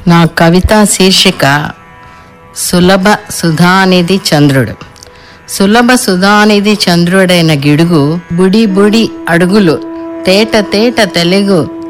నా కవిత శీర్షిక సులభ సుధానిధి చంద్రుడు. సులభ సుధానిధి చంద్రుడైన గిడుగు బుడి బుడి అడుగులు, తేట తేట తెలుగు